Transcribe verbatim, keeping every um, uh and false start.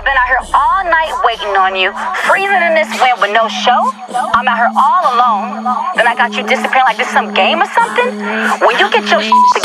I've been out here all night waiting on you, freezing in this wind with no show. I'm out here all alone. Then I got you disappearing like this some game or something. When you get your shit